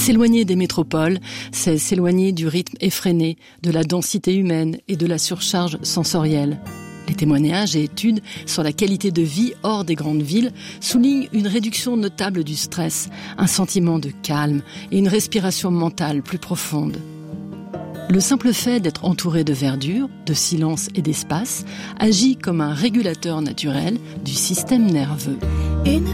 S'éloigner des métropoles, c'est s'éloigner du rythme effréné, de la densité humaine et de la surcharge sensorielle. Les témoignages et études sur la qualité de vie hors des grandes villes soulignent une réduction notable du stress, un sentiment de calme et une respiration mentale plus profonde. Le simple fait d'être entouré de verdure, de silence et d'espace agit comme un régulateur naturel du système nerveux. Une